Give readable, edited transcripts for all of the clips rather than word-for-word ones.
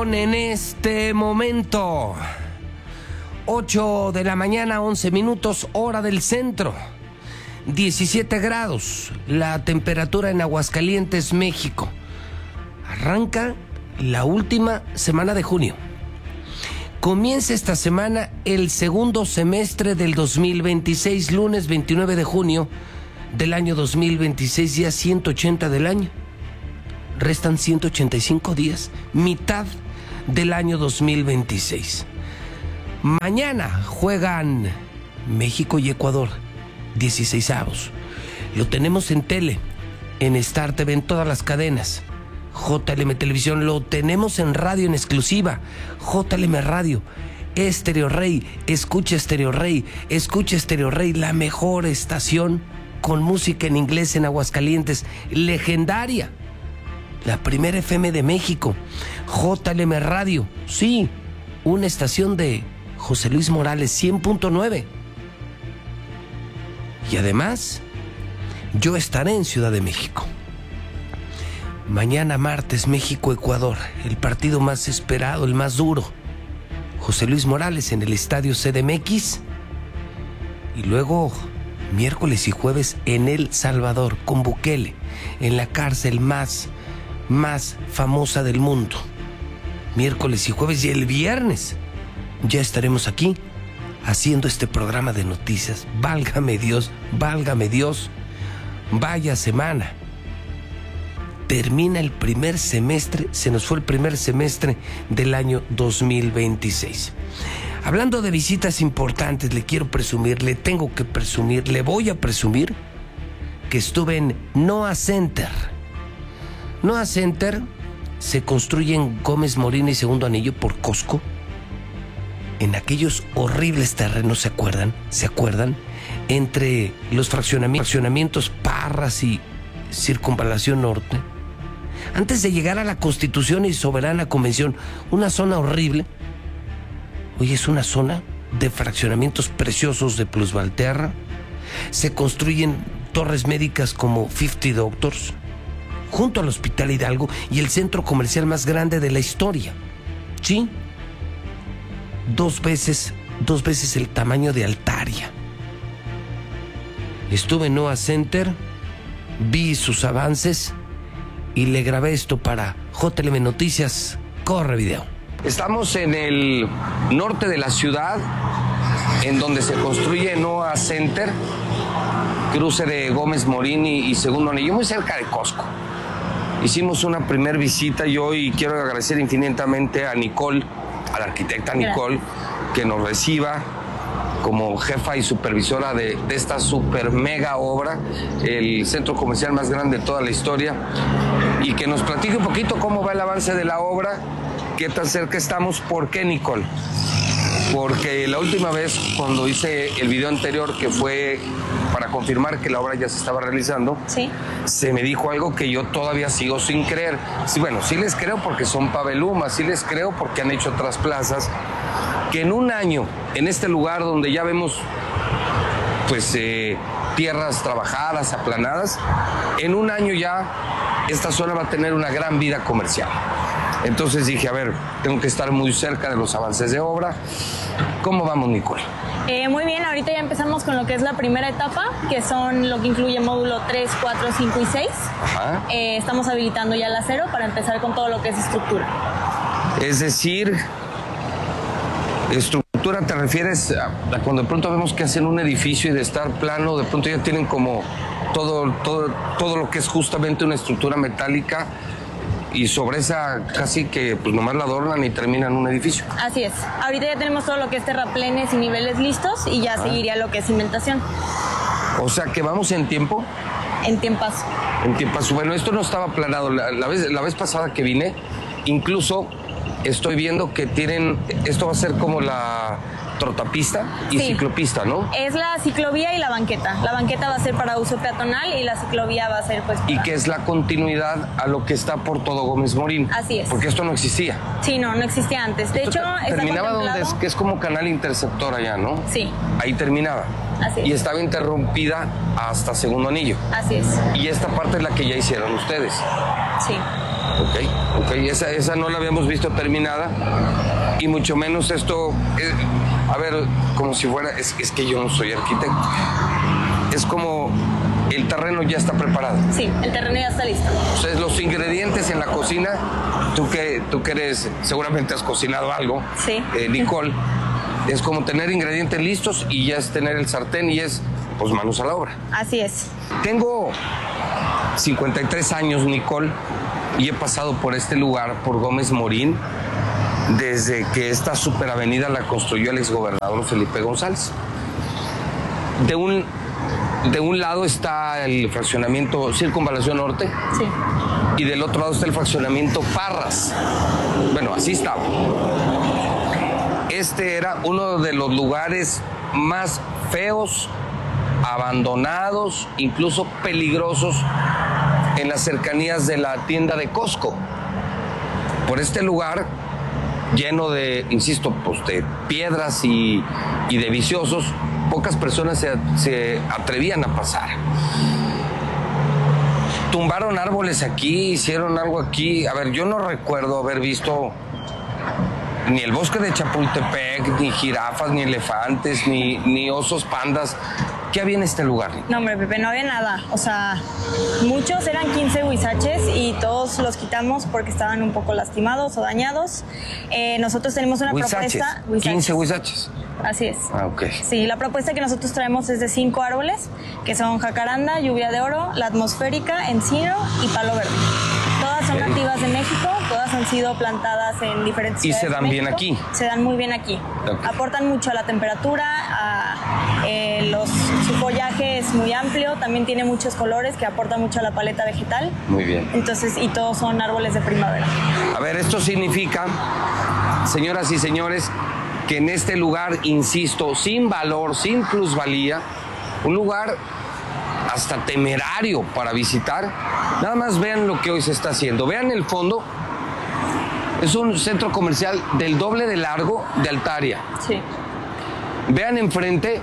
Son en este momento 8 de la mañana, 11 minutos, hora del centro. 17 grados, la temperatura en Aguascalientes, México. Arranca la última semana de junio. Comienza esta semana el segundo semestre del 2026, lunes 29 de junio del año 2026, día 180 del año. Restan 185 días, mitad del año 2026. Mañana juegan México y Ecuador, 16avos. Lo tenemos en tele, en Star TV, en todas las cadenas. JLM Televisión, lo tenemos en radio en exclusiva. JLM Radio, Estéreo Rey, escucha Estéreo Rey, escucha Estéreo Rey, la mejor estación con música en inglés en Aguascalientes, legendaria. La primera FM de México, JLM Radio, sí, una estación de José Luis Morales, 100.9. Y además, yo estaré en Ciudad de México. Mañana martes, México-Ecuador, el partido más esperado, el más duro. José Luis Morales en el estadio CDMX. Y luego, miércoles y jueves en El Salvador, con Bukele, en la cárcel más famosa del mundo. Miércoles y jueves, y el viernes ya estaremos aquí haciendo este programa de noticias. Válgame Dios, vaya semana. Termina el primer semestre, se nos fue el primer semestre del año 2026. Hablando de visitas importantes, le quiero presumir, le tengo que presumir, le voy a presumir que estuve en Noah Center. Noah Center se construye en Gómez Morín y Segundo Anillo por Costco, en aquellos horribles terrenos, ¿se acuerdan? Entre los fraccionamientos Parras y Circunvalación Norte. Antes de llegar a la Constitución y Soberana Convención, una zona horrible. Hoy es una zona de fraccionamientos preciosos de plusvalterra. Se construyen torres médicas como 50 Doctors, junto al Hospital Hidalgo y el centro comercial más grande de la historia. Sí, dos veces el tamaño de Altaria. Estuve en Noah Center, vi sus avances y le grabé esto para JLM Noticias. Corre video. Estamos en el norte de la ciudad, en donde se construye Noah Center, cruce de Gómez Morín y Segundo Anillo, muy cerca de Costco. Hicimos una primer visita y hoy quiero agradecer infinitamente a Nicole, a la arquitecta Nicole, que nos reciba como jefa y supervisora de esta super mega obra, el centro comercial más grande de toda la historia, y que nos platique un poquito cómo va el avance de la obra, qué tan cerca estamos. ¿Por qué, Nicole? Porque la última vez, cuando hice el video anterior, que fue para confirmar que la obra ya se estaba realizando, sí, se me dijo algo que yo todavía sigo sin creer. Sí, bueno, sí les creo porque son Pabelumas, sí les creo porque han hecho otras plazas, que en un año, en este lugar donde ya vemos pues tierras trabajadas, aplanadas, en un año ya esta zona va a tener una gran vida comercial. Entonces dije, a ver, tengo que estar muy cerca de los avances de obra. ¿Cómo vamos, Nicole? Muy bien, ahorita ya empezamos con lo que es la primera etapa, que son lo que incluye módulo 3, 4, 5 y 6. Ajá. Estamos habilitando ya el acero para empezar con todo lo que es estructura. Es decir, estructura, ¿te refieres a cuando de pronto vemos que hacen un edificio y de estar plano, de pronto ya tienen como todo lo que es justamente una estructura metálica, y sobre esa casi que pues nomás la adornan y terminan un edificio? Así es. Ahorita ya tenemos todo lo que es terraplenes y niveles listos y ya seguiría lo que es cimentación. O sea que vamos en tiempo. En tiempazo. En tiempazo. Bueno, esto no estaba planeado. La vez pasada que vine, incluso estoy viendo que esto va a ser como la trotapista y sí, ciclopista, ¿no? Es la ciclovía y la banqueta. La banqueta va a ser para uso peatonal y la ciclovía va a ser pues... Y que es la continuidad a lo que está por todo Gómez Morín. Así es. Porque esto no existía. Sí, no existía antes. De hecho, terminaba donde es, que es como canal interceptor allá, ¿no? Sí. Ahí terminaba. Así es. Y estaba interrumpida hasta Segundo Anillo. Así es. Y esta parte es la que ya hicieron ustedes. Sí. Ok, esa no la habíamos visto terminada y mucho menos esto, a ver, como si fuera, es que yo no soy arquitecto, es como el terreno ya está preparado. Sí, el terreno ya está listo. O sea, los ingredientes en la cocina, tú que eres, seguramente has cocinado algo, sí. Nicole, es como tener ingredientes listos y ya es tener el sartén y es, pues, manos a la obra. Así es. Tengo 53 años, Nicole, y he pasado por este lugar, por Gómez Morín, desde que esta superavenida la construyó el exgobernador Felipe González. De un lado está el fraccionamiento Circunvalación Norte. Sí. Y del otro lado está el fraccionamiento Parras. Bueno, así estaba. Este era uno de los lugares más feos, abandonados, incluso peligrosos en las cercanías de la tienda de Costco. Por este lugar, lleno de, insisto, pues de piedras y de viciosos, pocas personas se atrevían a pasar. Tumbaron árboles aquí, hicieron algo aquí. A ver, yo no recuerdo haber visto ni el bosque de Chapultepec, ni jirafas, ni elefantes, ni osos pandas. ¿Qué había en este lugar? No, hombre, Pepe, no había nada. O sea, muchos eran 15 huizaches y todos los quitamos porque estaban un poco lastimados o dañados. Nosotros tenemos una propuesta... 15 huizaches. Así es. Ah, ok. Sí, la propuesta que nosotros traemos es de 5 árboles, que son jacaranda, lluvia de oro, la atmosférica, encino y palo verde. Todas son nativas de México, todas han sido plantadas en diferentes ciudades. ¿Y se dan bien aquí? Se dan muy bien aquí. Okay. Aportan mucho a la temperatura, su follaje es muy amplio, también tiene muchos colores que aportan mucho a la paleta vegetal. Muy bien. Entonces, y todos son árboles de primavera. A ver, esto significa, señoras y señores, que en este lugar, insisto, sin valor, sin plusvalía, un lugar hasta temerario para visitar. Nada más vean lo que hoy se está haciendo. Vean el fondo. Es un centro comercial del doble de largo de Altaria. Sí. Vean enfrente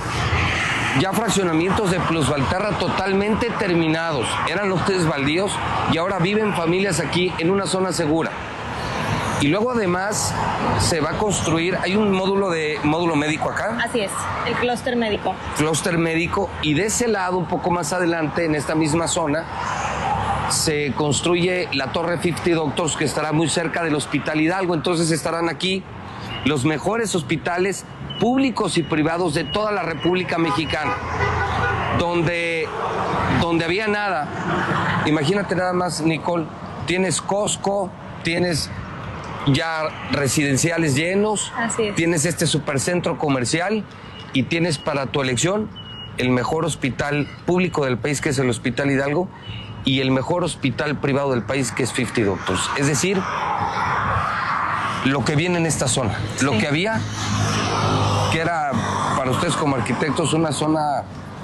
ya fraccionamientos de plusvalterra totalmente terminados. Eran lotes baldíos y ahora viven familias aquí en una zona segura. Y luego además se va a construir, hay un módulo médico acá. Así es, el clúster médico. Clúster médico, y de ese lado, un poco más adelante, en esta misma zona, se construye la Torre 50 Doctors, que estará muy cerca del Hospital Hidalgo. Entonces estarán aquí los mejores hospitales públicos y privados de toda la República Mexicana. Donde había nada, imagínate nada más, Nicole, tienes Costco, tienes ya residenciales llenos, tienes este supercentro comercial y tienes para tu elección el mejor hospital público del país, que es el Hospital Hidalgo, y el mejor hospital privado del país, que es 50 Doctors. Es decir, lo que viene en esta zona, lo que había, que era para ustedes como arquitectos una zona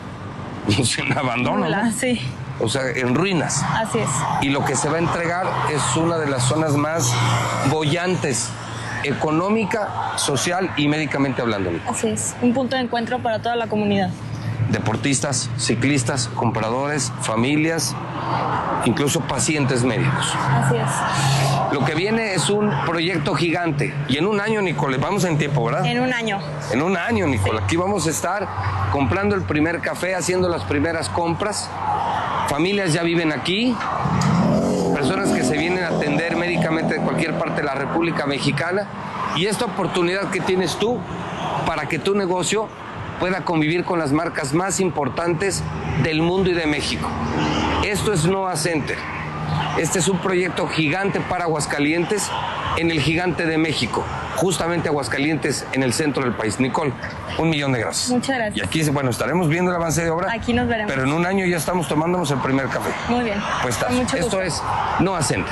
en abandono, ¿no? Sí. O sea, en ruinas. Así es. Y lo que se va a entregar es una de las zonas más bollantes, económica, social y médicamente hablando. Así es, un punto de encuentro para toda la comunidad. Deportistas, ciclistas, compradores, familias, incluso pacientes médicos. Así es. Lo que viene es un proyecto gigante. Y en un año, Nicole, vamos en tiempo, ¿verdad? En un año. En un año, Nicole. Sí. Aquí vamos a estar comprando el primer café, haciendo las primeras compras. Familias ya viven aquí. Personas que se vienen a atender médicamente de cualquier parte de la República Mexicana. Y esta oportunidad que tienes tú para que tu negocio pueda convivir con las marcas más importantes del mundo y de México. Esto es Noah Center. Este es un proyecto gigante para Aguascalientes, en el gigante de México. Justamente Aguascalientes, en el centro del país. Nicole, 1,000,000 de gracias. Muchas gracias. Y aquí, bueno, estaremos viendo el avance de obra. Aquí nos veremos. Pero en un año ya estamos tomándonos el primer café. Muy bien. Pues está. Esto es Noah Center.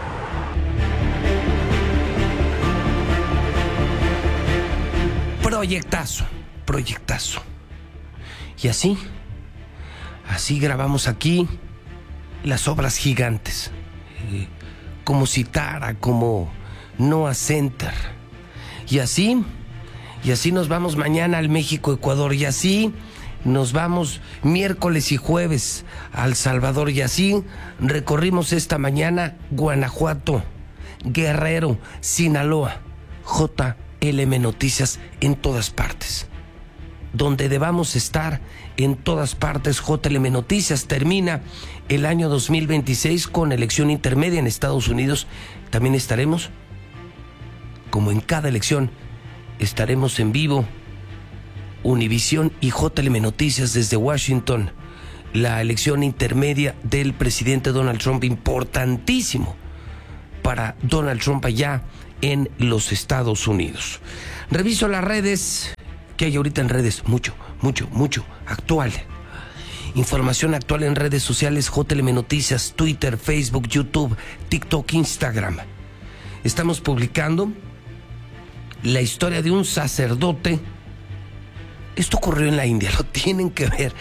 Proyectazo. Y así grabamos aquí las obras gigantes. Como Citara, como Noah Center. Y así nos vamos mañana al México-Ecuador. Y así nos vamos miércoles y jueves a El Salvador y así recorrimos esta mañana Guanajuato, Guerrero, Sinaloa. JLM Noticias en todas partes. Donde debamos estar en todas partes. JLM Noticias termina el año 2026 con elección intermedia en Estados Unidos. También estaremos, como en cada elección, estaremos en vivo. Univisión y JLM Noticias desde Washington. La elección intermedia del presidente Donald Trump, importantísimo para Donald Trump allá en los Estados Unidos. Reviso las redes, que hay ahorita en redes, mucho actual. Información actual en redes sociales, JLM Noticias, Twitter, Facebook, YouTube, TikTok, Instagram. Estamos publicando la historia de un sacerdote. Esto ocurrió en la India, lo tienen que ver.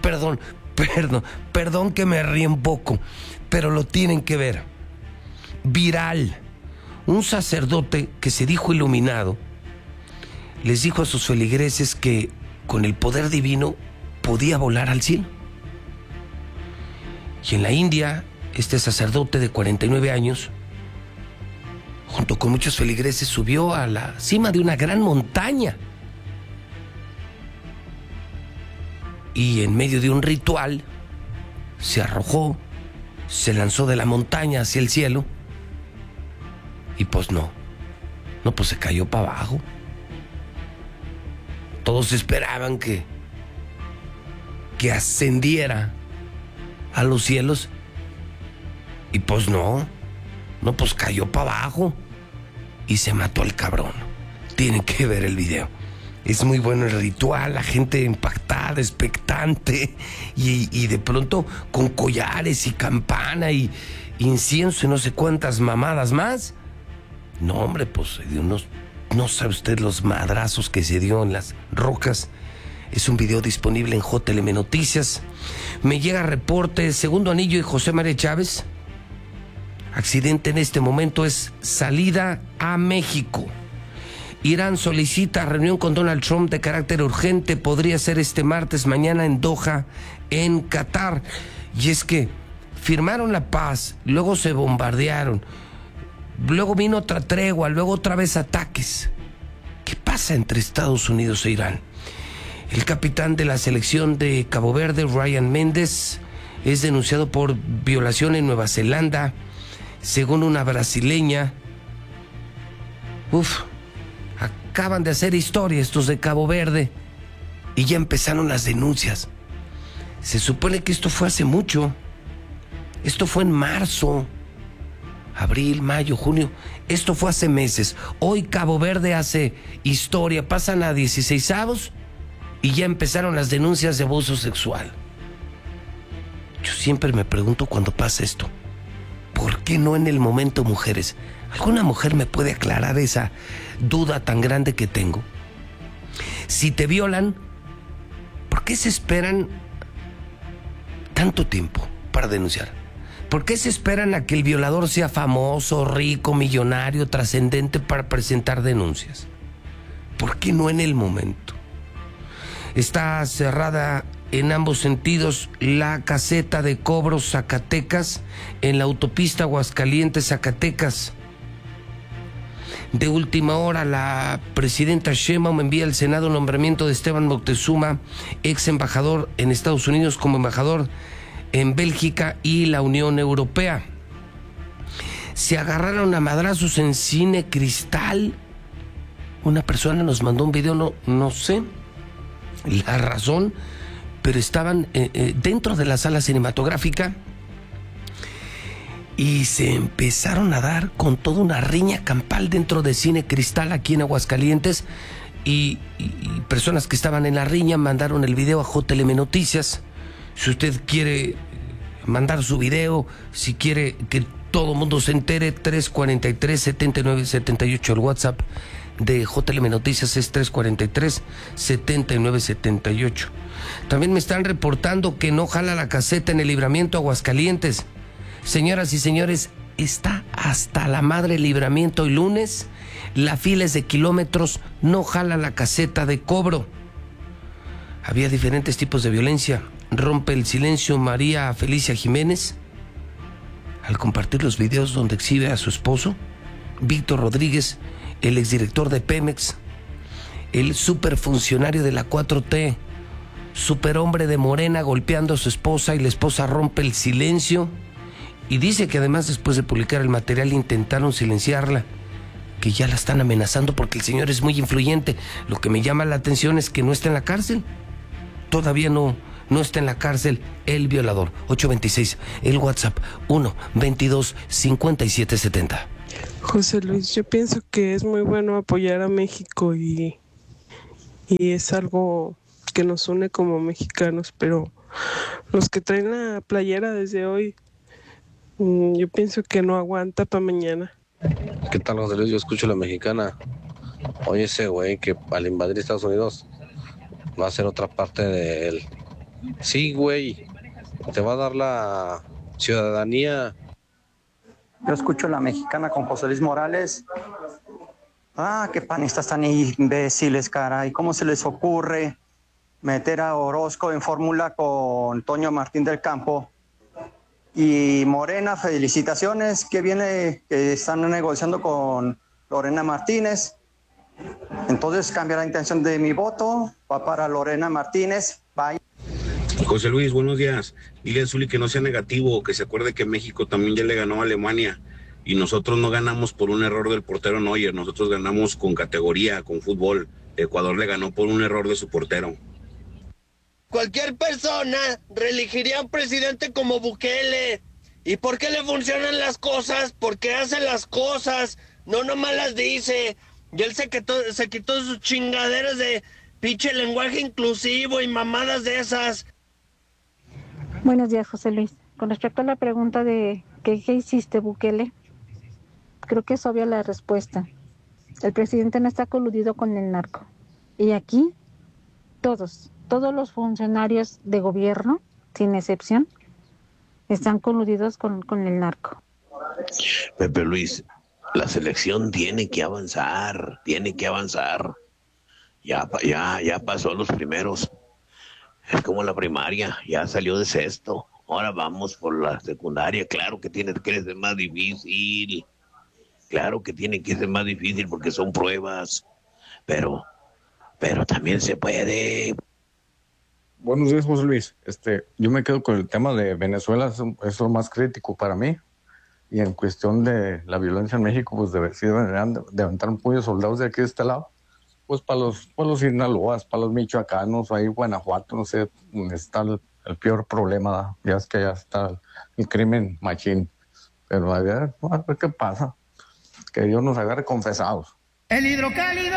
Perdón que me ríe un poco, pero lo tienen que ver. Viral. Un sacerdote que se dijo iluminado les dijo a sus feligreses que con el poder divino podía volar al cielo. Y en la India, este sacerdote de 49 años, junto con muchos feligreses, subió a la cima de una gran montaña. Y en medio de un ritual, se arrojó, se lanzó de la montaña hacia el cielo. Y pues pues se cayó para abajo. Todos esperaban que ascendiera a los cielos. Y pues pues cayó para abajo. Y se mató el cabrón. Tienen que ver el video. Es muy bueno el ritual, la gente impactada, expectante. Y de pronto con collares y campana y incienso y no sé cuántas mamadas más. No, hombre, pues no sabe usted los madrazos que se dio en las rocas. Es un video disponible en JLM Noticias. Me llega reporte, segundo anillo y José María Chávez. Accidente en este momento es salida a México. Irán solicita reunión con Donald Trump de carácter urgente. Podría ser este martes, mañana en Doha, en Qatar. Y es que firmaron la paz, luego se bombardearon. Luego vino otra tregua, luego otra vez ataques. ¿Qué pasa entre Estados Unidos e Irán? El capitán de la selección de Cabo Verde, Ryan Méndez, es denunciado por violación en Nueva Zelanda, según una brasileña. Acaban de hacer historia estos de Cabo Verde y ya empezaron las denuncias. Se supone que esto fue hace mucho. Esto fue en marzo. Abril, mayo, junio, esto fue hace meses. Hoy Cabo Verde hace historia, pasan a 16avos y ya empezaron las denuncias de abuso sexual. Yo siempre me pregunto cuando pasa esto, ¿por qué no en el momento, mujeres? ¿Alguna mujer me puede aclarar esa duda tan grande que tengo? Si te violan, ¿por qué se esperan tanto tiempo para denunciar? ¿Por qué se esperan a que el violador sea famoso, rico, millonario, trascendente para presentar denuncias? ¿Por qué no en el momento? Está cerrada en ambos sentidos la caseta de cobro Zacatecas en la autopista Aguascalientes-Zacatecas. De última hora, la presidenta Sheinbaum envía al Senado el nombramiento de Esteban Moctezuma, ex embajador en Estados Unidos, como embajador en Bélgica y la Unión Europea. Se agarraron a madrazos en Cine Cristal. Una persona nos mandó un video, no sé la razón, pero estaban dentro de la sala cinematográfica y se empezaron a dar con toda una riña campal dentro de Cine Cristal aquí en Aguascalientes y personas que estaban en la riña mandaron el video a JLM Noticias. Si usted quiere mandar su video, si quiere que todo el mundo se entere, 343-7978. El WhatsApp de JLM Noticias es 343-7978. También me están reportando que no jala la caseta en el Libramiento Aguascalientes. Señoras y señores, está hasta la madre el Libramiento. Y lunes, la fila es de kilómetros, no jala la caseta de cobro. Había diferentes tipos de violencia. Rompe el silencio María Felicia Jiménez al compartir los videos donde exhibe a su esposo, Víctor Rodríguez, el exdirector de Pemex, el superfuncionario de la 4T, superhombre de Morena golpeando a su esposa, y la esposa rompe el silencio y dice que además, después de publicar el material, intentaron silenciarla, que ya la están amenazando porque el señor es muy influyente. Lo que me llama la atención es que no está en la cárcel. Todavía no está en la cárcel el violador. 826, el WhatsApp 1-22-5770. José Luis, yo pienso que es muy bueno apoyar a México y es algo que nos une como mexicanos, pero los que traen la playera desde hoy, yo pienso que no aguanta para mañana. ¿Qué tal, José Luis? Yo escucho a la mexicana. Oye, ese güey que al invadir Estados Unidos va a ser otra parte de él. Sí, güey, te va a dar la ciudadanía. Yo escucho a la mexicana con José Luis Morales. Qué panistas tan imbéciles, caray. ¿Cómo se les ocurre meter a Orozco en fórmula con Toño Martín del Campo? Y Morena, felicitaciones, que viene, que están negociando con Lorena Martínez. Entonces cambia la intención de mi voto, va para Lorena Martínez. Bye. José Luis, buenos días. Dile a Zuli que no sea negativo, que se acuerde que México también ya le ganó a Alemania y nosotros no ganamos por un error del portero Neuer, nosotros ganamos con categoría, con fútbol. Ecuador le ganó por un error de su portero. Cualquier persona reelegiría a un presidente como Bukele. ¿Y por qué le funcionan las cosas? Porque hace las cosas, no nomás las dice. Y él se quitó sus chingaderas de pinche lenguaje inclusivo y mamadas de esas. Buenos días, José Luis. Con respecto a la pregunta de ¿qué hiciste, Bukele? Creo que es obvia la respuesta. El presidente no está coludido con el narco. Y aquí, todos los funcionarios de gobierno, sin excepción, están coludidos con el narco. Pepe Luis, la selección tiene que avanzar. Ya pasó los primeros. Es como la primaria, ya salió de sexto. Ahora vamos por la secundaria. Claro que tiene que ser más difícil. Porque son pruebas. Pero también se puede. Buenos días, José Luis. Yo me quedo con el tema de Venezuela, es lo más crítico para mí. Y en cuestión de la violencia en México, pues deberían levantar un puño de soldados de aquí de este lado. Pues para los Sinaloas, para los michoacanos, ahí Guanajuato, no sé, donde está el peor problema. Ya es que ya está el crimen machín. Pero a ver qué pasa. Que Dios nos agarre confesados. El hidrocálido.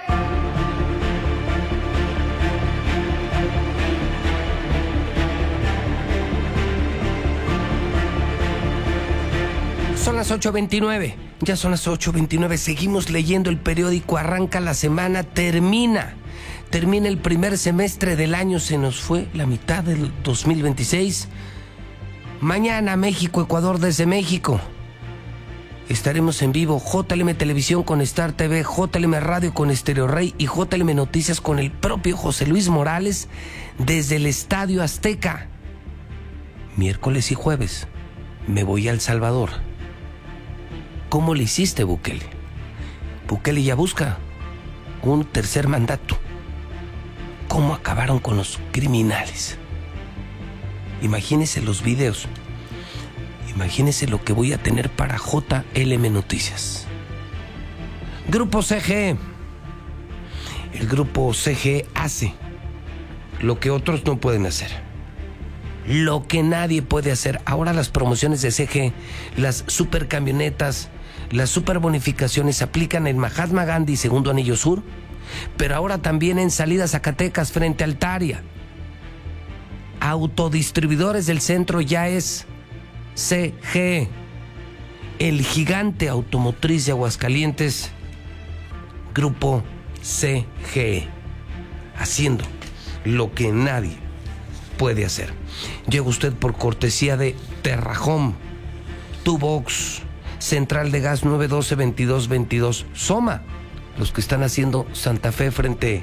Son las 8:29, ya son las 8:29, seguimos leyendo el periódico, arranca la semana, termina el primer semestre del año, se nos fue la mitad del 2026. Mañana México, Ecuador desde México. Estaremos en vivo, JLM Televisión con Star TV, JLM Radio con Estéreo Rey y JLM Noticias con el propio José Luis Morales desde el Estadio Azteca. Miércoles y jueves me voy a El Salvador. ¿Cómo le hiciste, Bukele? Bukele ya busca un tercer mandato. ¿Cómo acabaron con los criminales? Imagínese los videos. Imagínese lo que voy a tener para JLM Noticias. Grupo CGE. El grupo CGE hace lo que otros no pueden hacer. Lo que nadie puede hacer. Ahora las promociones de CGE, las supercamionetas, las superbonificaciones se aplican en Mahatma Gandhi, segundo anillo sur, pero ahora también en Salida Zacatecas frente a Altaria. Autodistribuidores del centro ya es CGE. El gigante automotriz de Aguascalientes, Grupo CGE, haciendo lo que nadie puede hacer. Llega usted por cortesía de Terrahome, Tubox, Central de Gas 912-2222, Soma, los que están haciendo Santa Fe frente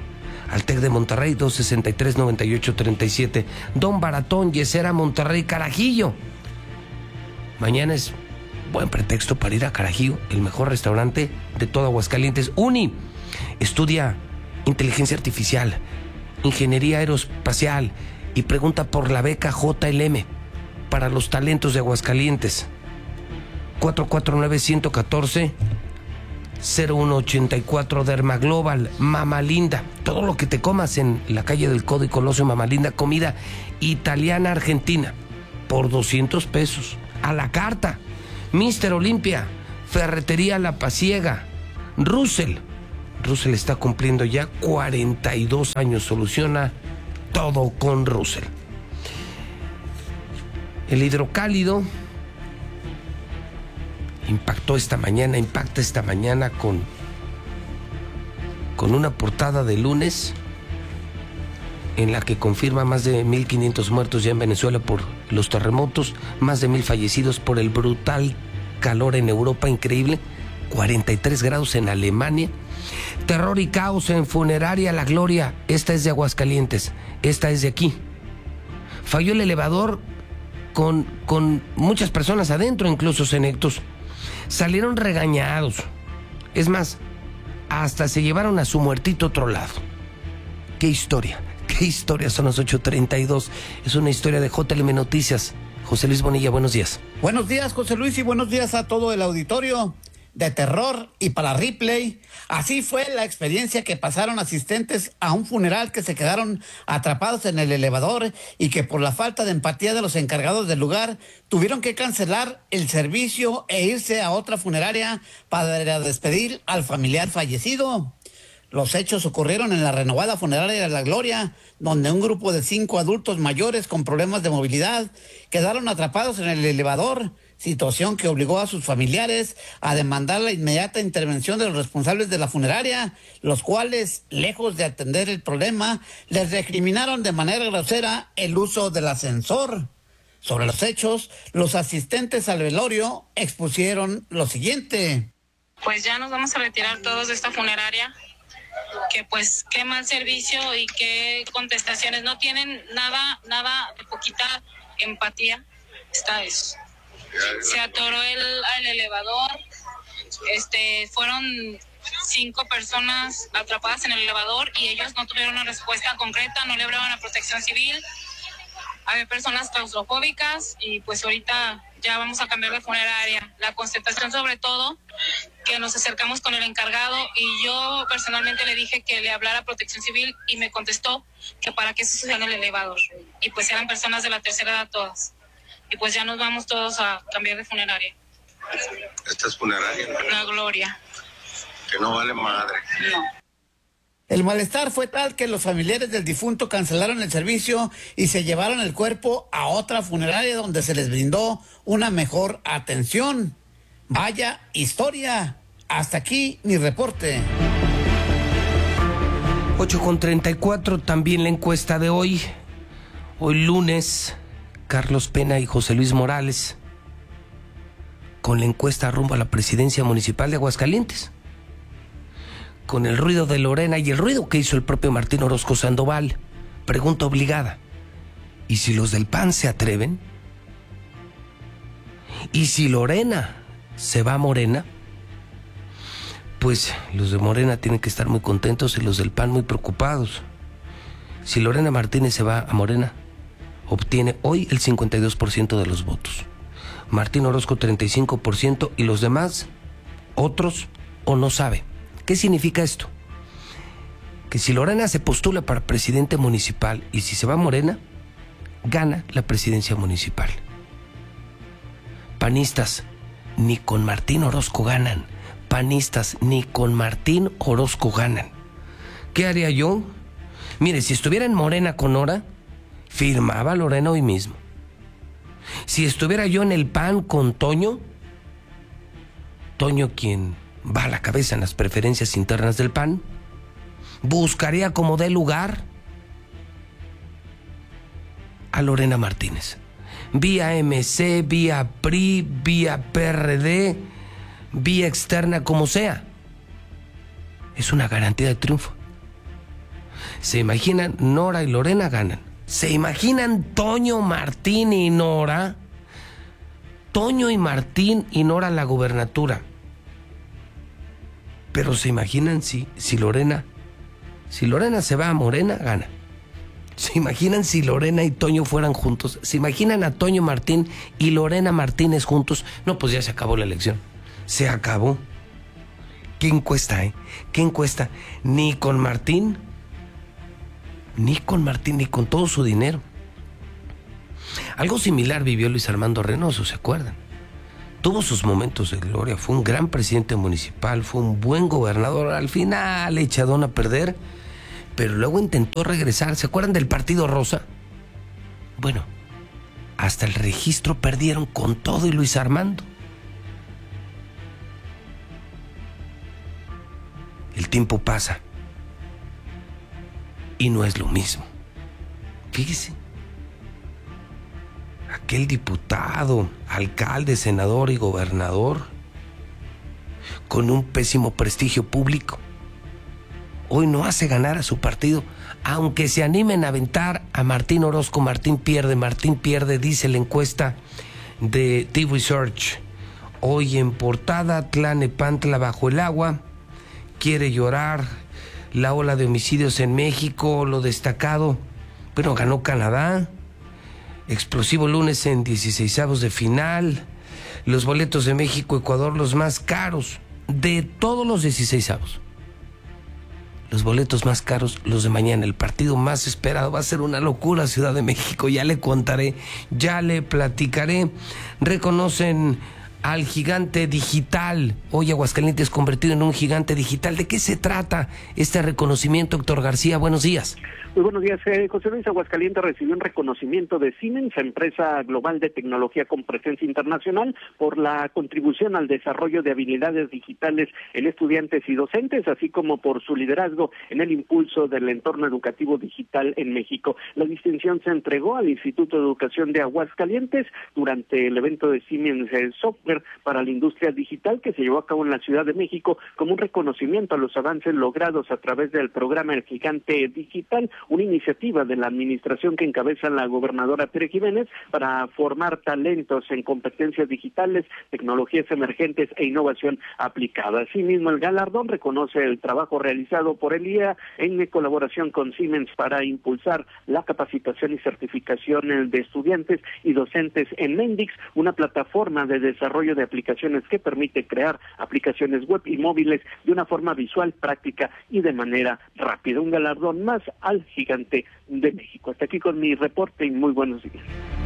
al TEC de Monterrey, 263-9837. Don Baratón, Yesera, Monterrey, Carajillo. Mañana es buen pretexto para ir a Carajillo, el mejor restaurante de todo Aguascalientes. Uni, estudia inteligencia artificial, ingeniería aeroespacial y pregunta por la beca JLM para los talentos de Aguascalientes. 449-114-0184. Dermaglobal, Mama Linda. Todo lo que te comas en la calle del Codo y Colosio, Mama Linda. Comida italiana argentina por 200 pesos. A la carta. Mister Olimpia, Ferretería La Pasiega. Russell está cumpliendo ya 42 años. Soluciona todo con Russell. El hidrocálido impacta esta mañana con una portada de lunes en la que confirma más de 1,500 muertos ya en Venezuela por los terremotos, más de 1,000 fallecidos por el brutal calor en Europa, increíble, 43 grados en Alemania, terror y caos en funeraria La Gloria. Esta es de Aguascalientes, esta es de aquí. Falló el elevador con muchas personas adentro, incluso senectos. Salieron regañados. Es más, hasta se llevaron a su muertito a otro lado. ¡Qué historia! ¡Qué historia! Son las 8:32. Es una historia de JLM Noticias. José Luis Bonilla, buenos días. Buenos días, José Luis, y buenos días a todo el auditorio de terror y para replay. Así fue la experiencia que pasaron asistentes a un funeral que se quedaron atrapados en el elevador y que por la falta de empatía de los encargados del lugar tuvieron que cancelar el servicio e irse a otra funeraria para despedir al familiar fallecido. Los hechos ocurrieron en la renovada funeraria de La Gloria, donde un grupo de 5 adultos mayores con problemas de movilidad quedaron atrapados en el elevador, situación que obligó a sus familiares a demandar la inmediata intervención de los responsables de la funeraria, los cuales, lejos de atender el problema, les recriminaron de manera grosera el uso del ascensor. Sobre los hechos, los asistentes al velorio expusieron lo siguiente. Pues ya nos vamos a retirar todos de esta funeraria, que pues qué mal servicio y qué contestaciones, no tienen nada de poquita empatía. Está eso. Se atoró el elevador, fueron 5 personas atrapadas en el elevador y ellos no tuvieron una respuesta concreta, no le hablaban a Protección Civil. Había personas claustrofóbicas y pues ahorita ya vamos a cambiar de funeraria. La constatación sobre todo, que nos acercamos con el encargado y yo personalmente le dije que le hablara a Protección Civil y me contestó que para qué se subía en el elevador. Y pues eran personas de la tercera edad todas. Y pues ya nos vamos todos a cambiar de funeraria. Esta es funeraria, ¿no? La Gloria. Que no vale madre. No. El malestar fue tal que los familiares del difunto cancelaron el servicio y se llevaron el cuerpo a otra funeraria donde se les brindó una mejor atención. Vaya historia. Hasta aquí mi reporte. 8:34, también la encuesta de hoy. Hoy lunes, Carlos Pena y José Luis Morales con la encuesta rumbo a la presidencia municipal de Aguascalientes. Con el ruido de Lorena y el ruido que hizo el propio Martín Orozco Sandoval. Pregunta obligada. ¿Y si los del PAN se atreven? ¿Y si Lorena se va a Morena? Pues los de Morena tienen que estar muy contentos y los del PAN muy preocupados. Si Lorena Martínez se va a Morena, obtiene hoy el 52% de los votos. Martín Orozco 35% y los demás, otros o no sabe. ¿Qué significa esto? Que si Lorena se postula para presidente municipal y si se va a Morena, gana la presidencia municipal. Panistas, ni con Martín Orozco ganan. Panistas, ni con Martín Orozco ganan. ¿Qué haría yo? Mire, si estuviera en Morena con Nora, firmaba Lorena hoy mismo. Si estuviera yo en el PAN con Toño, quien va a la cabeza en las preferencias internas del PAN, buscaría como dé lugar a Lorena Martínez. Vía MC, vía PRI, vía PRD, vía externa, como sea. Es una garantía de triunfo. ¿Se imaginan? Nora y Lorena ganan. ¿Se imaginan Toño, Martín y Nora? Toño y Martín y Nora la gubernatura. Pero ¿se imaginan si Lorena se va a Morena, gana? ¿Se imaginan si Lorena y Toño fueran juntos? ¿Se imaginan a Toño Martín y Lorena Martínez juntos? No, pues ya se acabó la elección. Se acabó. ¿Qué encuesta, ¿Qué encuesta? Ni con Martín, ni con todo su dinero. Algo similar vivió Luis Armando Reynoso, ¿se acuerdan? Tuvo sus momentos de gloria, fue un gran presidente municipal, fue un buen gobernador, al final echadón a perder, pero luego intentó regresar. ¿Se acuerdan del Partido Rosa? Bueno, hasta el registro perdieron con todo y Luis Armando. El tiempo pasa y no es lo mismo. Fíjese, aquel diputado, alcalde, senador y gobernador con un pésimo prestigio público, hoy no hace ganar a su partido, aunque se animen a aventar a Martín Orozco. Martín pierde, dice la encuesta de T-Research. Hoy en portada, Tlalnepantla bajo el agua, quiere llorar, la ola de homicidios en México, lo destacado, bueno, ganó Canadá, explosivo lunes en 16avos de final, los boletos de México-Ecuador los más caros de todos los 16avos. Los boletos más caros, los de mañana, el partido más esperado, va a ser una locura Ciudad de México, ya le contaré, ya le platicaré. Reconocen al gigante digital. Hoy Aguascalientes convertido en un gigante digital. ¿De qué se trata este reconocimiento, Héctor García? Buenos días. Muy buenos días, José Luis. Aguascalientes recibió un reconocimiento de Siemens, empresa global de tecnología con presencia internacional, por la contribución al desarrollo de habilidades digitales en estudiantes y docentes, así como por su liderazgo en el impulso del entorno educativo digital en México. La distinción se entregó al Instituto de Educación de Aguascalientes durante el evento de Siemens Software para la industria digital que se llevó a cabo en la Ciudad de México como un reconocimiento a los avances logrados a través del programa El Gigante Digital, una iniciativa de la administración que encabeza la gobernadora Tere Jiménez para formar talentos en competencias digitales, tecnologías emergentes e innovación aplicada. Asimismo, el galardón reconoce el trabajo realizado por el IA en colaboración con Siemens para impulsar la capacitación y certificación de estudiantes y docentes en Mendix, una plataforma de desarrollo de aplicaciones que permite crear aplicaciones web y móviles de una forma visual, práctica y de manera rápida. Un galardón más al gigante de México. Hasta aquí con mi reporte y muy buenos días.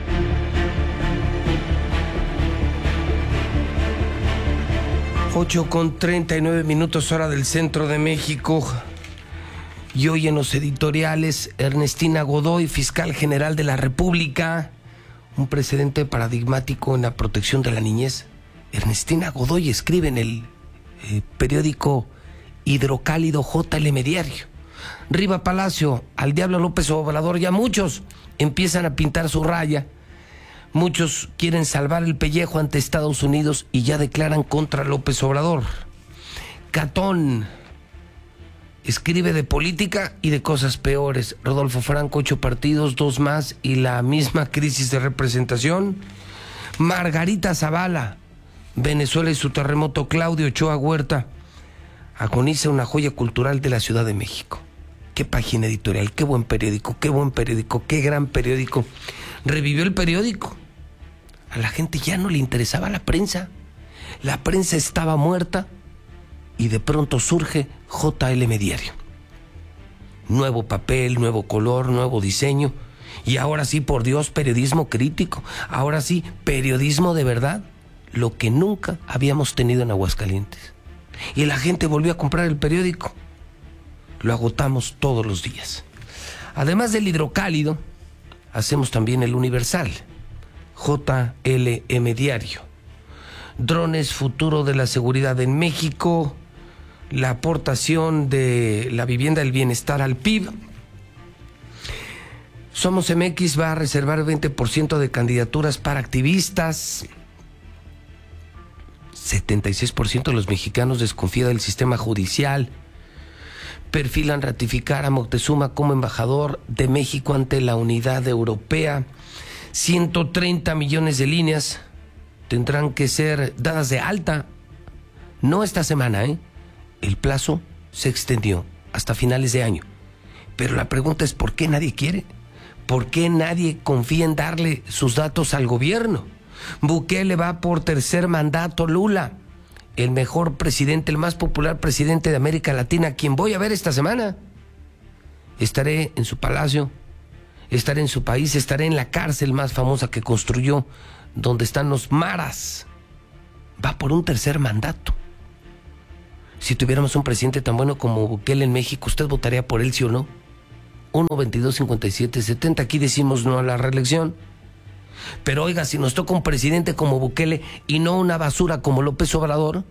Ocho con 39 minutos hora del centro de México. Y hoy en los editoriales, Ernestina Godoy, fiscal general de la República, un precedente paradigmático en la protección de la niñez. Ernestina Godoy escribe en el periódico Hidrocálido JLM Diario. Riva Palacio, al diablo López Obrador, ya muchos empiezan a pintar su raya. Muchos quieren salvar el pellejo ante Estados Unidos y ya declaran contra López Obrador. Catón escribe de política y de cosas peores. Rodolfo Franco, 8 partidos, 2 más y la misma crisis de representación. Margarita Zavala, Venezuela y su terremoto. Claudio Ochoa Huerta, agoniza una joya cultural de la Ciudad de México. Qué página editorial, qué buen periódico, qué gran periódico. Revivió el periódico. A la gente ya no le interesaba la prensa. La prensa estaba muerta y de pronto surge JLM Diario. Nuevo papel, nuevo color, nuevo diseño. Y ahora sí, por Dios, periodismo crítico. Ahora sí, periodismo de verdad. Lo que nunca habíamos tenido en Aguascalientes. Y la gente volvió a comprar el periódico. Lo agotamos todos los días. Además del Hidrocálido, hacemos también el Universal, JLM Diario. Drones, futuro de la seguridad en México, la aportación de la vivienda del bienestar al PIB. Somos MX va a reservar 20% de candidaturas para activistas. 76% de los mexicanos desconfía del sistema judicial. perfilan ratificar a Moctezuma como embajador de México ante la unidad europea. 130 millones de líneas tendrán que ser dadas de alta. No esta semana, El plazo se extendió hasta finales de año. Pero la pregunta es, ¿por qué nadie quiere? ¿Por qué nadie confía en darle sus datos al gobierno? Bukele va por tercer mandato. Lula, el mejor presidente, el más popular presidente de América Latina, quien voy a ver esta semana. Estaré en su palacio, estaré en su país, estaré en la cárcel más famosa que construyó, donde están los maras. Va por un tercer mandato. Si tuviéramos un presidente tan bueno como Bukele en México, ¿usted votaría por él, sí o no? 1-22-57-70, aquí decimos no a la reelección. Pero oiga, si nos toca un presidente como Bukele y no una basura como López Obrador,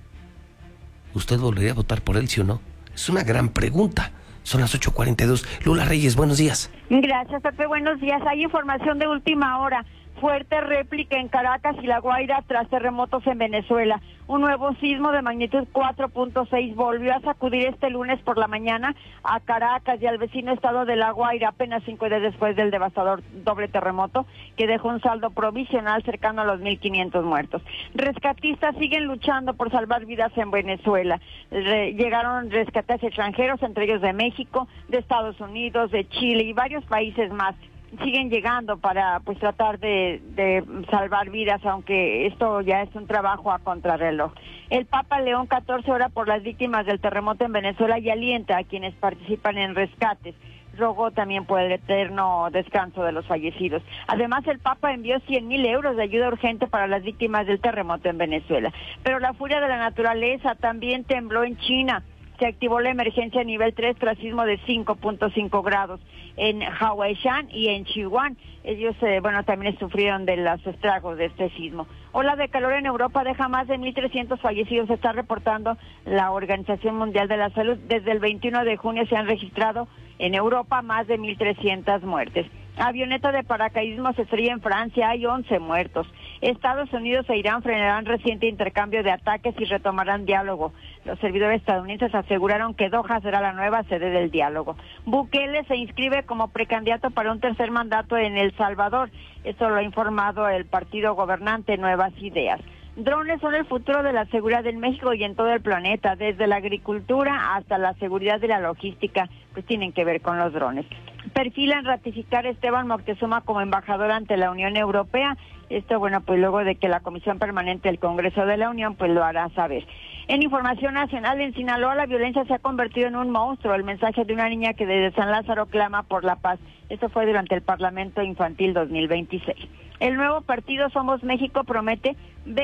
¿usted volvería a votar por él, sí o no? Es una gran pregunta. Son las 8:42. Lula Reyes, buenos días. Gracias, Pepe, buenos días. Hay información de última hora. Fuerte réplica en Caracas y La Guaira tras terremotos en Venezuela. Un nuevo sismo de magnitud 4.6 volvió a sacudir este lunes por la mañana a Caracas y al vecino estado de La Guaira, apenas 5 días después del devastador doble terremoto que dejó un saldo provisional cercano a los 1.500 muertos. Rescatistas siguen luchando por salvar vidas en Venezuela. Llegaron rescatistas extranjeros, entre ellos de México, de Estados Unidos, de Chile y varios países más. Siguen llegando para pues tratar de salvar vidas, aunque esto ya es un trabajo a contrarreloj. El Papa León XIV ora por las víctimas del terremoto en Venezuela y alienta a quienes participan en rescates. Rogó también por el eterno descanso de los fallecidos. Además, el Papa envió 100,000 euros de ayuda urgente para las víctimas del terremoto en Venezuela. Pero la furia de la naturaleza también tembló en China. Se activó la emergencia a nivel 3 tras sismo de 5.5 grados en Hawaii-Shan y en Chihuahua. Ellos, también sufrieron de los estragos de este sismo. Ola de calor en Europa deja más de 1.300 fallecidos, está reportando la Organización Mundial de la Salud. Desde el 21 de junio se han registrado en Europa más de 1.300 muertes. Avioneta de paracaidismo se estrella en Francia, hay 11 muertos. Estados Unidos e Irán frenarán reciente intercambio de ataques y retomarán diálogo. Los servidores estadounidenses aseguraron que Doha será la nueva sede del diálogo. Bukele se inscribe como precandidato para un tercer mandato en El Salvador. Esto lo ha informado el partido gobernante Nuevas Ideas. Drones son el futuro de la seguridad en México y en todo el planeta, desde la agricultura hasta la seguridad de la logística, pues tienen que ver con los drones. Perfilan ratificar a Esteban Moctezuma como embajador ante la Unión Europea. Esto, pues luego de que la Comisión Permanente del Congreso de la Unión, pues lo hará saber. En información nacional, en Sinaloa la violencia se ha convertido en un monstruo. El mensaje de una niña que desde San Lázaro clama por la paz. Esto fue durante el Parlamento Infantil 2026. El nuevo partido Somos México promete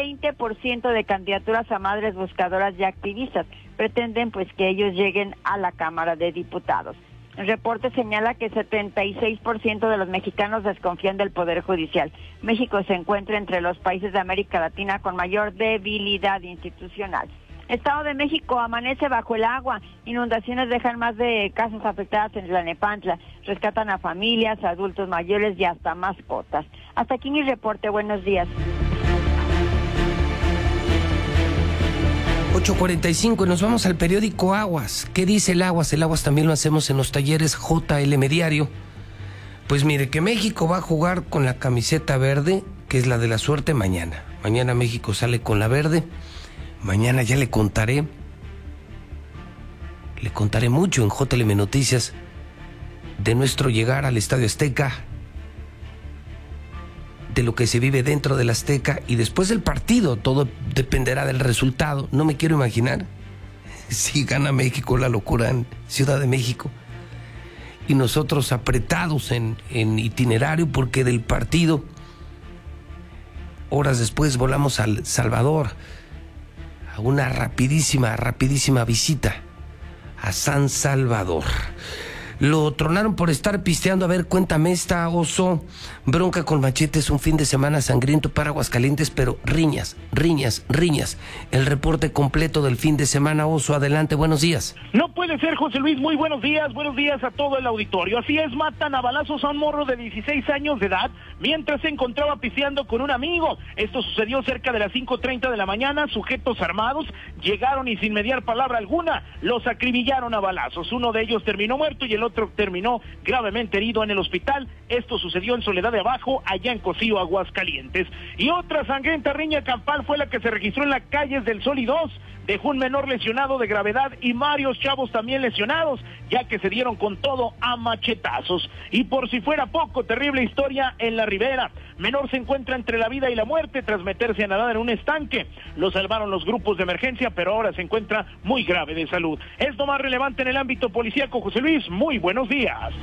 20% de candidaturas a madres buscadoras y activistas. Pretenden pues que ellos lleguen a la Cámara de Diputados. El reporte señala que 76% de los mexicanos desconfían del Poder Judicial. México se encuentra entre los países de América Latina con mayor debilidad institucional. Estado de México amanece bajo el agua. Inundaciones dejan más de casas afectadas en Tlalnepantla. Rescatan a familias, adultos mayores y hasta mascotas. Hasta aquí mi reporte. Buenos días. 8:45 y nos vamos al periódico Aguas. ¿Qué dice el Aguas? El Aguas también lo hacemos en los talleres JLM Diario. Pues mire, que México va a jugar con la camiseta verde, que es la de la suerte, mañana. Mañana México sale con la verde. Mañana ya le contaré mucho en JLM Noticias de nuestro llegar al Estadio Azteca, de lo que se vive dentro del Azteca y después del partido. Todo dependerá del resultado. No me quiero imaginar si gana México, la locura en Ciudad de México y nosotros apretados en itinerario, porque del partido horas después volamos al Salvador a una rapidísima visita a San Salvador. Lo tronaron por estar pisteando. A ver, cuéntame esta, Oso. Bronca con machetes, un fin de semana sangriento para Aguascalientes, pero riñas. El reporte completo del fin de semana, Oso, adelante, buenos días. No puede ser, José Luis, muy buenos días a todo el auditorio. Así es, matan a balazos a un morro de 16 años de edad mientras se encontraba pisteando con un amigo. Esto sucedió cerca de las 5:30 de la mañana. Sujetos armados llegaron y sin mediar palabra alguna los acribillaron a balazos. Uno de ellos terminó muerto y el otro terminó gravemente herido en el hospital. Esto sucedió en Soledad de Abajo, allá en Cocío, Aguascalientes. Y otra sangrienta riña campal fue la que se registró en las calles del Sol y 2. Dejó un menor lesionado de gravedad y varios chavos también lesionados, ya que se dieron con todo a machetazos. Y por si fuera poco, terrible historia en la Ribera. Menor se encuentra entre la vida y la muerte tras meterse a nadar en un estanque. Lo salvaron los grupos de emergencia, pero ahora se encuentra muy grave de salud. Es lo más relevante en el ámbito policíaco, José Luis. Muy buenos días.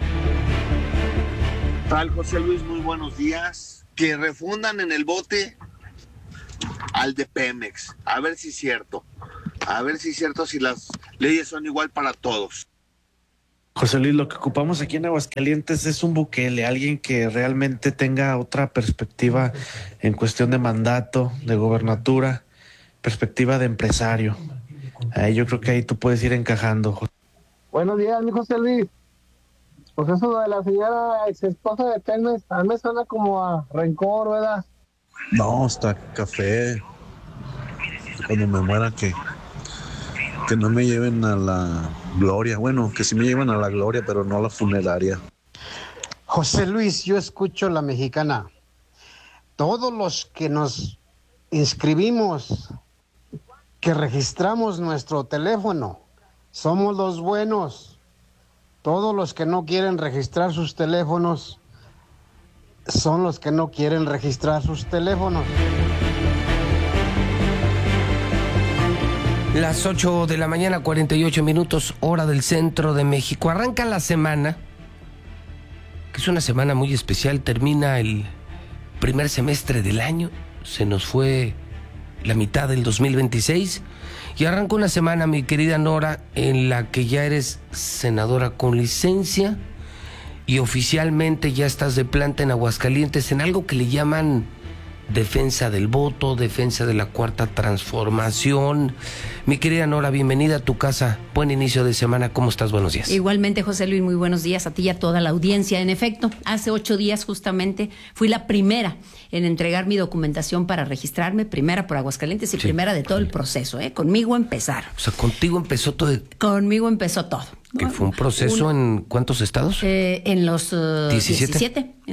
Tal, José Luis, muy buenos días. Que refundan en el bote al de Pemex. A ver si es cierto. Si las leyes son igual para todos. José Luis, lo que ocupamos aquí en Aguascalientes es un Bukele, alguien que realmente tenga otra perspectiva en cuestión de mandato, de gobernatura, perspectiva de empresario. Yo creo que ahí tú puedes ir encajando. Buenos días, mi José Luis. Pues eso de la señora ex esposa de Pemex, a mí me suena como a rencor, ¿verdad? No, está café. Cuando me muera que no me lleven a la gloria. Bueno, que sí me lleven a la gloria, pero no a la funeraria. José Luis, yo escucho La Mexicana. Todos los que nos inscribimos, que registramos nuestro teléfono, somos los buenos. Todos los que no quieren registrar sus teléfonos son los que no quieren registrar sus teléfonos. Las 8 de la mañana, 48 minutos, hora del centro de México. Arranca la semana, que es una semana muy especial. Termina el primer semestre del año. Se nos fue la mitad del 2026. Y arranca una semana, mi querida Nora, en la que ya eres senadora con licencia y oficialmente ya estás de planta en Aguascalientes en algo que le llaman defensa del voto, defensa de la cuarta transformación. Mi querida Nora, bienvenida a tu casa. Buen inicio de semana. ¿Cómo estás? Buenos días. Igualmente, José Luis, muy buenos días a ti y a toda la audiencia. En efecto, hace 8 días justamente fui la primera en entregar mi documentación para registrarme, primera por Aguascalientes y primera de todo el proceso. Conmigo empezaron. O sea, contigo empezó todo. Conmigo empezó todo. ¿Que fue un proceso en cuántos estados? En los 17. En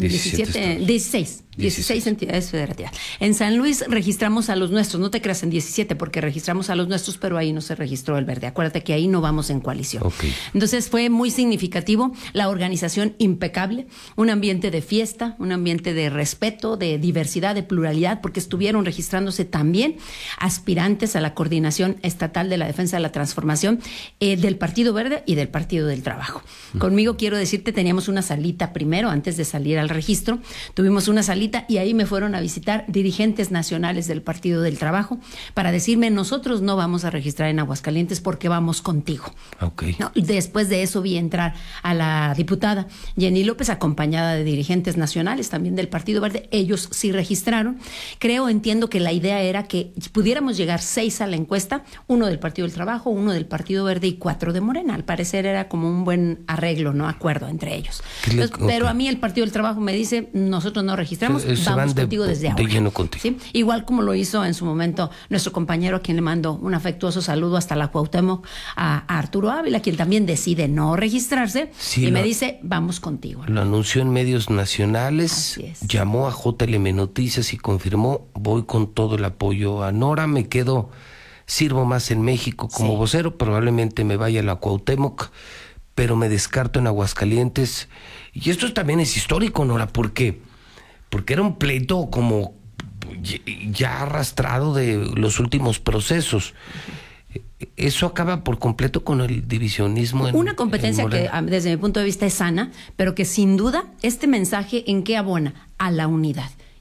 16 entidades federativas. En San Luis registramos a los nuestros, no te creas, en 17, porque registramos a los nuestros, pero ahí no se registró el verde. Acuérdate que ahí no vamos en coalición. Okay. Entonces fue muy significativo, la organización impecable, un ambiente de fiesta, un ambiente de respeto, de diversidad, de pluralidad, porque estuvieron registrándose también aspirantes a la coordinación estatal de la defensa de la transformación del Partido Verde y del Partido del Trabajo. Conmigo, quiero decirte, teníamos una salita primero, antes de salir al registro, tuvimos una salita y ahí me fueron a visitar dirigentes nacionales del Partido del Trabajo para decirme, nosotros no vamos a registrar en Aguascalientes porque vamos contigo. Okay. No, después de eso vi entrar a la diputada Jenny López, acompañada de dirigentes nacionales también del Partido Verde. Ellos sí registraron. Entiendo que la idea era que pudiéramos llegar 6 a la encuesta, 1 del Partido del Trabajo, 1 del Partido Verde y 4 de Morena. Al parecer era como un buen arreglo, ¿no? Acuerdo entre ellos. Entonces, pero a mí el Partido del Trabajo me dice, nosotros no registramos, vamos contigo desde ahora. De lleno contigo. ¿Sí? Igual como lo hizo en su momento nuestro compañero, a quien le mando un afectuoso saludo hasta la Cuauhtémoc, a Arturo Ávila, quien también decide no registrarse, y me dice, vamos contigo. Lo anunció en medios nacionales, llamó a JLM Noticias y confirmó, voy con todo el apoyo a Nora, me quedo, sirvo más en México como vocero, probablemente me vaya a la Cuauhtémoc, pero me descarto en Aguascalientes. Y esto también es histórico, Nora, ¿por qué? Porque era un pleito como ya arrastrado de los últimos procesos. Eso acaba por completo con el divisionismo. Una competencia que desde mi punto de vista es sana, pero que sin duda este mensaje ¿en qué abona? A la unidad.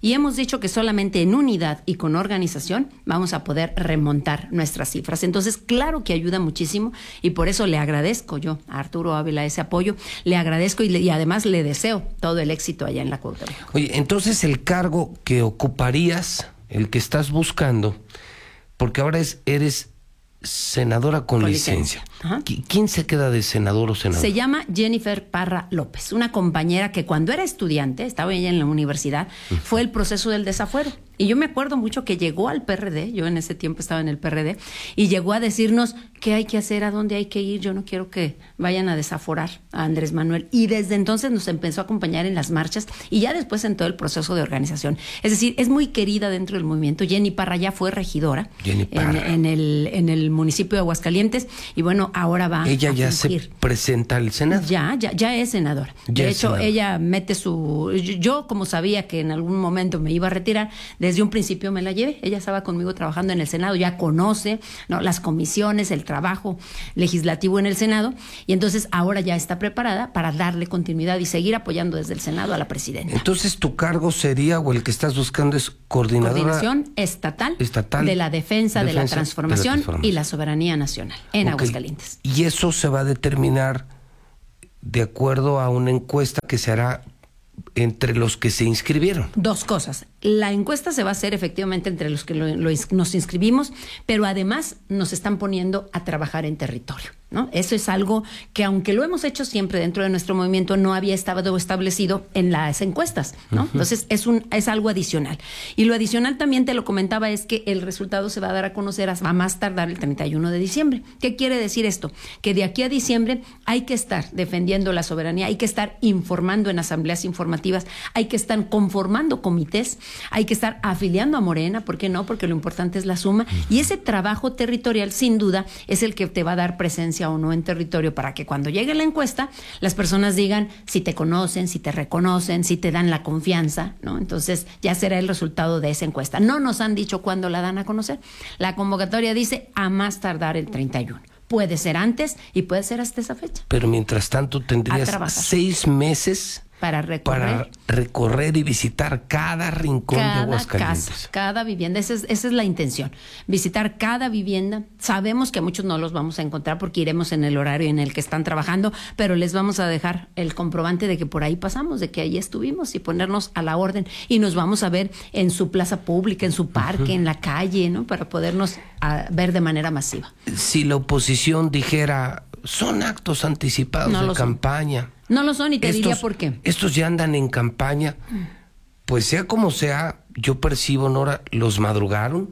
Y hemos dicho que solamente en unidad y con organización vamos a poder remontar nuestras cifras. Entonces, claro que ayuda muchísimo y por eso le agradezco yo a Arturo Ávila ese apoyo, le agradezco y además le deseo todo el éxito allá en la Cuauhtémoc. Oye, entonces el cargo que ocuparías, el que estás buscando, porque ahora eres senadora con licencia. ¿Quién se queda de senador o senadora? Se llama Jennifer Parra López, una compañera que cuando era estudiante, estaba ella en la universidad, fue el proceso del desafuero. Y yo me acuerdo mucho que llegó al PRD, yo en ese tiempo estaba en el PRD, y llegó a decirnos qué hay que hacer, a dónde hay que ir, yo no quiero que vayan a desaforar a Andrés Manuel. Y desde entonces nos empezó a acompañar en las marchas y ya después en todo el proceso de organización. Es decir, es muy querida dentro del movimiento. Jenny Parra ya fue regidora en el municipio de Aguascalientes y bueno, ahora va ella a ya fungir. Se presenta al Senado. Ya es senadora. De hecho, ella mete yo como sabía que en algún momento me iba a retirar, desde un principio me la llevé. Ella estaba conmigo trabajando en el Senado, ya conoce, ¿no?, las comisiones, el trabajo legislativo en el Senado, y entonces ahora ya está preparada para darle continuidad y seguir apoyando desde el Senado a la presidenta. Entonces tu cargo sería, o el que estás buscando es coordinación estatal de la defensa de la transformación y la soberanía nacional en Aguascalientes. Y eso se va a determinar de acuerdo a una encuesta que se hará entre los que se inscribieron. Dos cosas. La encuesta se va a hacer efectivamente entre los que nos inscribimos, pero además nos están poniendo a trabajar en territorio, ¿no? Eso es algo que, aunque lo hemos hecho siempre dentro de nuestro movimiento, no había estado establecido en las encuestas, ¿no? Entonces es algo adicional. Y lo adicional también te lo comentaba, es que el resultado se va a dar a conocer a más tardar el 31 de diciembre. ¿Qué quiere decir esto? Que de aquí a diciembre hay que estar defendiendo la soberanía, hay que estar informando en asambleas informativas, hay que estar conformando comités, hay que estar afiliando a Morena, ¿por qué no? Porque lo importante es la suma. Y ese trabajo territorial, sin duda, es el que te va a dar presencia o no en territorio para que cuando llegue la encuesta, las personas digan si te conocen, si te reconocen, si te dan la confianza, ¿no? Entonces ya será el resultado de esa encuesta. No nos han dicho cuándo la dan a conocer. La convocatoria dice a más tardar el 31. Puede ser antes y puede ser hasta esa fecha. Pero mientras tanto tendrías 6 meses para recorrer y visitar cada rincón de Aguascalientes. Casa, cada vivienda, esa es la intención, visitar cada vivienda. Sabemos que a muchos no los vamos a encontrar porque iremos en el horario en el que están trabajando, pero les vamos a dejar el comprobante de que por ahí pasamos, de que ahí estuvimos, y ponernos a la orden, y nos vamos a ver en su plaza pública, en su parque, en la calle, ¿no?, para podernos ver de manera masiva. Si la oposición dijera, son actos anticipados de campaña. No lo son, y te diría por qué. Estos ya andan en campaña. Pues sea como sea, yo percibo, Nora, los madrugaron,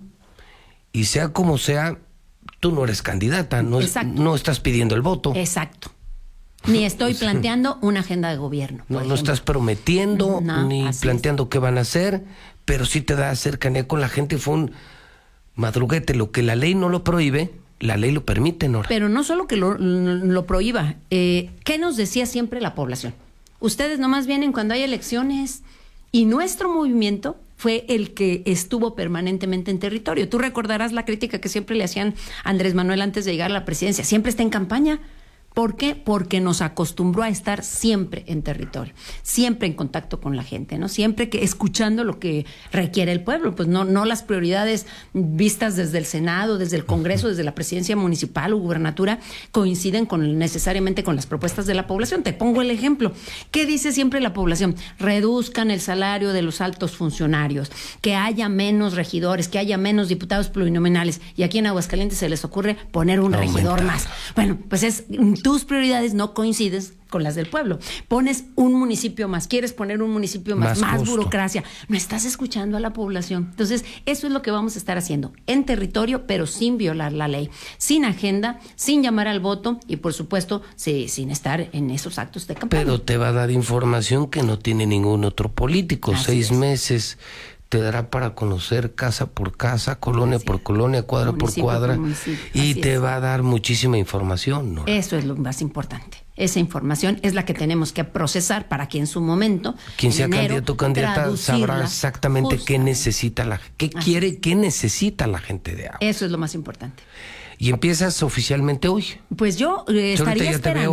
y sea como sea, tú no eres candidata, no estás pidiendo el voto. Exacto. Ni estoy planteando una agenda de gobierno. No estás prometiendo, ni planteando qué van a hacer, pero sí te da cercanía con la gente. Fue un madruguete. Lo que la ley no lo prohíbe, la ley lo permite, Nora. Pero no solo que lo prohíba. ¿Qué nos decía siempre la población? Ustedes nomás vienen cuando hay elecciones. Y nuestro movimiento fue el que estuvo permanentemente en territorio. Tú recordarás la crítica que siempre le hacían a Andrés Manuel antes de llegar a la presidencia. Siempre está en campaña. ¿Por qué? Porque nos acostumbró a estar siempre en territorio, siempre en contacto con la gente, ¿no? Siempre que escuchando lo que requiere el pueblo, pues no las prioridades vistas desde el Senado, desde el Congreso, desde la presidencia municipal o gubernatura coinciden necesariamente con las propuestas de la población. Te pongo el ejemplo. ¿Qué dice siempre la población? Reduzcan el salario de los altos funcionarios, que haya menos regidores, que haya menos diputados plurinominales, y aquí en Aguascalientes se les ocurre poner un regidor más. Bueno, pues tus prioridades no coinciden con las del pueblo. Pones un municipio más, quieres poner un municipio más burocracia. No estás escuchando a la población. Entonces, eso es lo que vamos a estar haciendo en territorio, pero sin violar la ley, sin agenda, sin llamar al voto y, por supuesto, sin estar en esos actos de campaña. Pero te va a dar información que no tiene ningún otro político. 6 meses te dará para conocer casa por casa, colonia por colonia, cuadra por cuadra, y te va a dar muchísima información, ¿no? Eso es lo más importante. Esa información es la que tenemos que procesar para que en su momento, quien sea candidato o candidata, sabrá exactamente qué necesita qué necesita la gente de Agua. Eso es lo más importante. Y empiezas oficialmente hoy. Pues yo estaría esperando.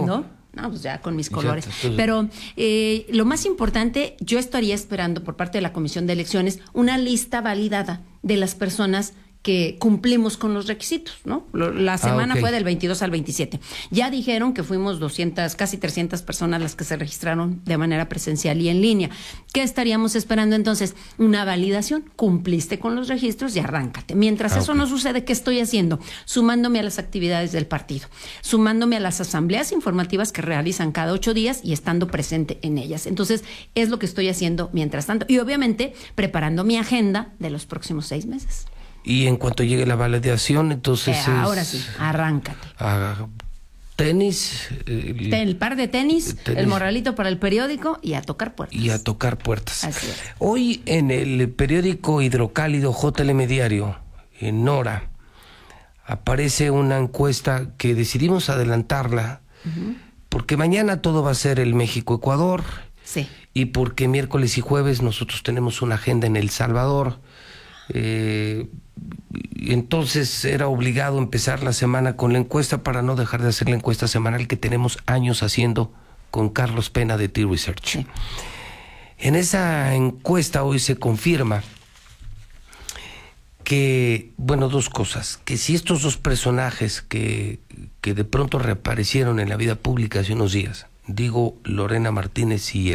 No, pues ya con mis colores. Pero lo más importante, yo estaría esperando por parte de la Comisión de Elecciones una lista validada de las personas que cumplimos con los requisitos, ¿no? La semana fue del 22 al 27. Ya dijeron que fuimos 200, casi 300 personas las que se registraron de manera presencial y en línea. ¿Qué estaríamos esperando entonces? Una validación. Cumpliste con los registros y arráncate. Mientras eso no sucede, ¿qué estoy haciendo? Sumándome a las actividades del partido, sumándome a las asambleas informativas que realizan cada 8 días y estando presente en ellas. Entonces, es lo que estoy haciendo mientras tanto. Y obviamente, preparando mi agenda de los próximos 6 meses. Y en cuanto llegue la validación, entonces ahora sí, arráncate. Tenis. El par de tenis, el morralito para el periódico y a tocar puertas. Así es. Hoy en el periódico hidrocálido JLM Diario, en Nora, aparece una encuesta que decidimos adelantarla, porque mañana todo va a ser el México-Ecuador. Sí. Y porque miércoles y jueves nosotros tenemos una agenda en El Salvador. Entonces era obligado empezar la semana con la encuesta para no dejar de hacer la encuesta semanal que tenemos años haciendo con Carlos Pena de T-Research. Sí. En esa encuesta hoy se confirma que, bueno, 2 cosas, que si estos 2 personajes que de pronto reaparecieron en la vida pública hace unos días, digo Lorena Martínez y